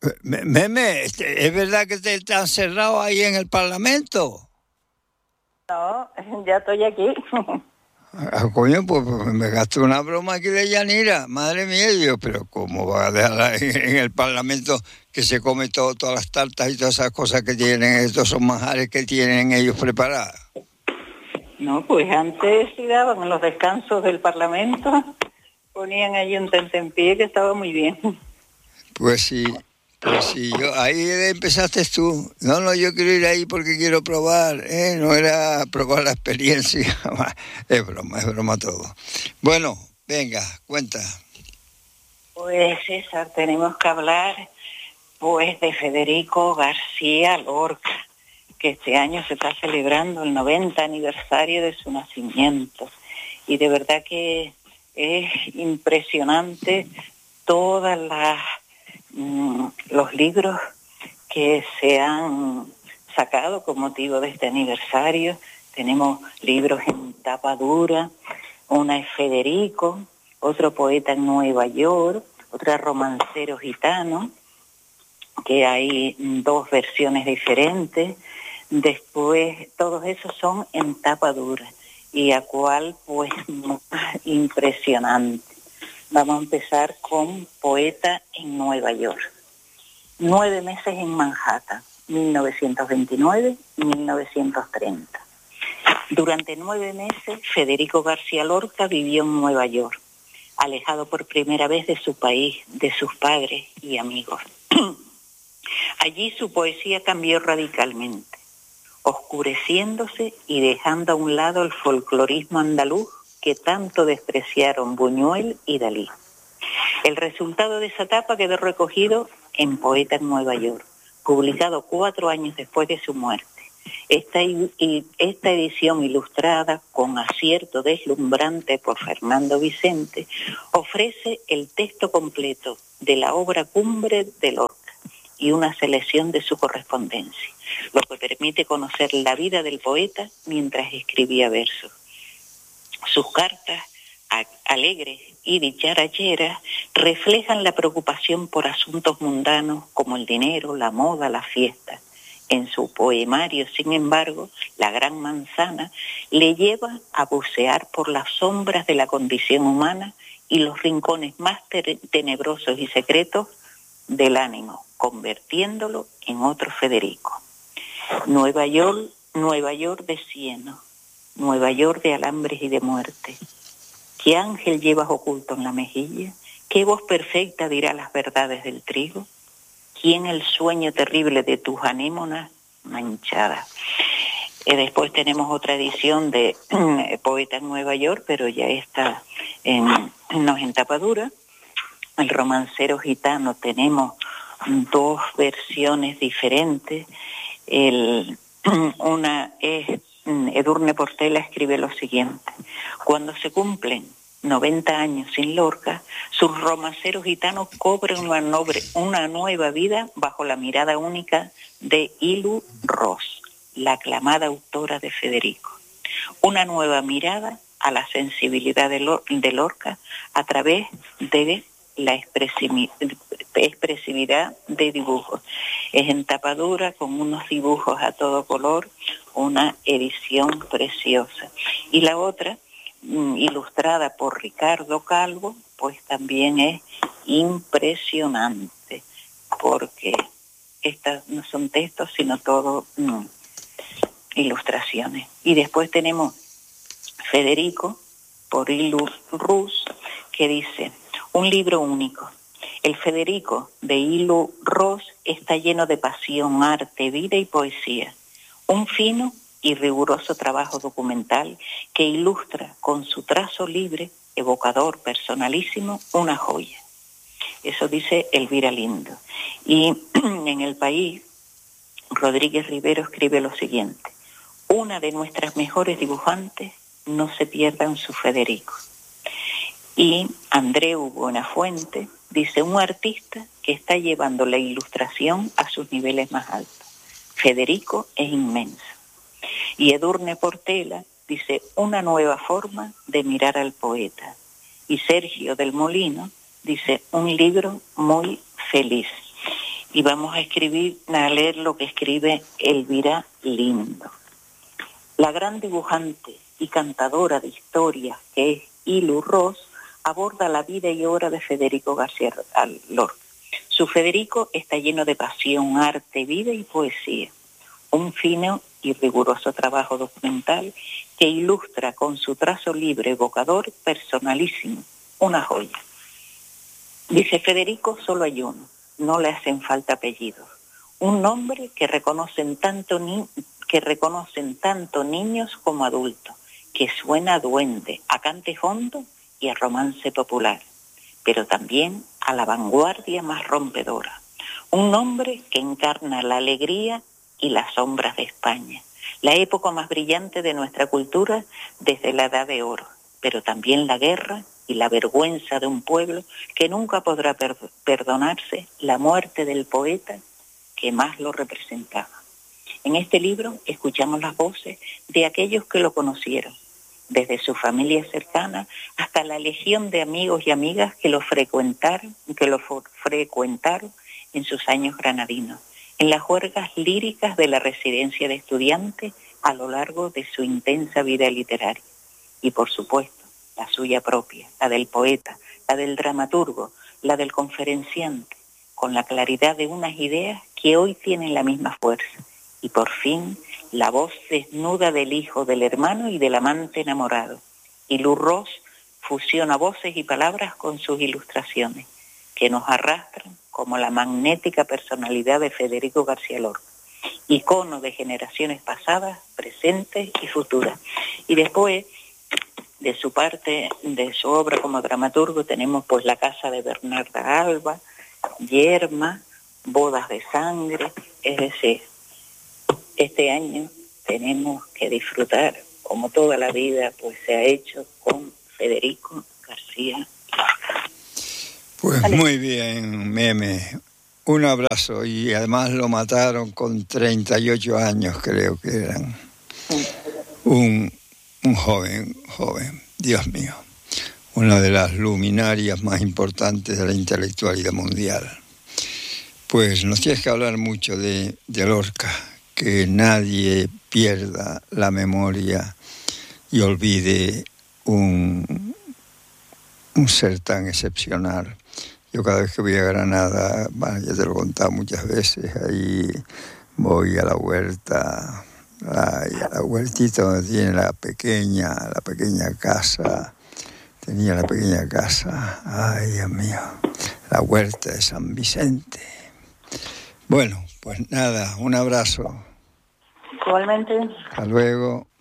Meme, ¿es verdad que te están cerrado ahí en el Parlamento? No, ya estoy aquí. Coño, pues me gastó una broma aquí de Yanira, madre mía, y yo, pero ¿cómo va a dejar en el Parlamento que se come todas las tartas y todas esas cosas que tienen, estos son manjares que tienen ellos preparadas? No, pues antes sí daban en los descansos del Parlamento, ponían ahí un tentempié que estaba muy bien. Pues sí, ahí empezaste tú. No, yo quiero ir ahí porque quiero probar, no era probar la experiencia. Es broma todo. Bueno, venga, cuenta. Pues César, tenemos que hablar pues de Federico García Lorca, que este año se está celebrando el 90 aniversario de su nacimiento. Y de verdad que es impresionante todas los libros que se han sacado con motivo de este aniversario. Tenemos libros en tapa dura, una es Federico, otro poeta en Nueva York, otra romancero gitano, que hay dos versiones diferentes. Después, todos esos son en tapa dura, y a cual pues más impresionante. Vamos a empezar con Poeta en Nueva York. 9 meses en Manhattan, 1929-1930. Durante 9 meses, Federico García Lorca vivió en Nueva York, alejado por primera vez de su país, de sus padres y amigos. Allí su poesía cambió radicalmente, oscureciéndose y dejando a un lado el folclorismo andaluz que tanto despreciaron Buñuel y Dalí. El resultado de esa etapa quedó recogido en Poeta en Nueva York, publicado 4 años después de su muerte. Esta edición ilustrada, con acierto deslumbrante por Fernando Vicente, ofrece el texto completo de la obra cumbre de Lorca y una selección de su correspondencia, lo que permite conocer la vida del poeta mientras escribía versos. Sus cartas, alegres y dicharacheras, reflejan la preocupación por asuntos mundanos como el dinero, la moda, la fiesta. En su poemario, sin embargo, La Gran Manzana le lleva a bucear por las sombras de la condición humana y los rincones más tenebrosos y secretos del ánimo, convirtiéndolo en otro Federico. Nueva York de cieno, Nueva York de alambres y de muerte. ¿Qué ángel llevas oculto en la mejilla? ¿Qué voz perfecta dirá las verdades del trigo? ¿Quién el sueño terrible de tus anémonas manchadas? Después tenemos otra edición de Poeta en Nueva York, pero ya está no es en tapa dura. El romancero gitano tenemos 2 versiones diferentes. Una es Edurne Portela escribe lo siguiente: cuando se cumplen 90 años sin Lorca, sus romanceros gitanos cobran una nueva vida bajo la mirada única de Ilu Ros, la aclamada autora de Federico. Una nueva mirada a la sensibilidad de Lorca a través de la expresividad de dibujos. Es en tapa dura, con unos dibujos a todo color, una edición preciosa. Y la otra, ilustrada por Ricardo Calvo, pues también es impresionante, porque estas no son textos, sino todo ilustraciones. Y después tenemos Federico, por Ilu Rus, que dice: un libro único. El Federico de Ilu Ros está lleno de pasión, arte, vida y poesía. Un fino y riguroso trabajo documental que ilustra con su trazo libre, evocador, personalísimo, una joya. Eso dice Elvira Lindo. Y en El País, Rodríguez Rivero escribe lo siguiente: una de nuestras mejores dibujantes no se pierda en su Federico. Y Andreu Buenafuente dice: un artista que está llevando la ilustración a sus niveles más altos. Federico es inmenso. Y Edurne Portela dice: una nueva forma de mirar al poeta. Y Sergio del Molino dice: un libro muy feliz. y vamos a leer lo que escribe Elvira Lindo. La gran dibujante y cantadora de historias que es Ilu Ros aborda la vida y obra de Federico García Lorca. Su Federico está lleno de pasión, arte, vida y poesía. Un fino y riguroso trabajo documental que ilustra con su trazo libre, evocador, personalísimo, una joya. Dice Federico, solo hay uno, no le hacen falta apellidos. Un nombre que reconocen tanto niños como adultos, que suena a duende, a cante hondo y a romance popular, pero también a la vanguardia más rompedora. Un nombre que encarna la alegría y las sombras de España, la época más brillante de nuestra cultura desde la Edad de Oro, pero también la guerra y la vergüenza de un pueblo que nunca podrá perdonarse la muerte del poeta que más lo representaba. En este libro escuchamos las voces de aquellos que lo conocieron, desde su familia cercana hasta la legión de amigos y amigas que lo frecuentaron en sus años granadinos, en las juergas líricas de la residencia de estudiantes a lo largo de su intensa vida literaria. Y por supuesto, la suya propia, la del poeta, la del dramaturgo, la del conferenciante, con la claridad de unas ideas que hoy tienen la misma fuerza. Y por fin, la voz desnuda del hijo, del hermano y del amante enamorado. Y Ilu Ros fusiona voces y palabras con sus ilustraciones, que nos arrastran como la magnética personalidad de Federico García Lorca, icono de generaciones pasadas, presentes y futuras. Y después, de su parte, de su obra como dramaturgo, tenemos pues La casa de Bernarda Alba, Yerma, Bodas de sangre. Es decir, este año tenemos que disfrutar, como toda la vida pues se ha hecho, con Federico García Lorca. Pues vale. Muy bien, Meme. Un abrazo. Y además lo mataron con 38 años, creo que eran. Un joven, Dios mío. Una de las luminarias más importantes de la intelectualidad mundial. Pues nos tienes que hablar mucho de Lorca, que nadie pierda la memoria y olvide un ser tan excepcional. Yo cada vez que voy a Granada, bueno, ya te lo he contado muchas veces, ahí voy a la huerta, a la huertita donde tiene la pequeña casa, tenía la pequeña casa, ay Dios mío, la huerta de San Vicente. Bueno, pues nada, un abrazo. Igualmente. Hasta luego.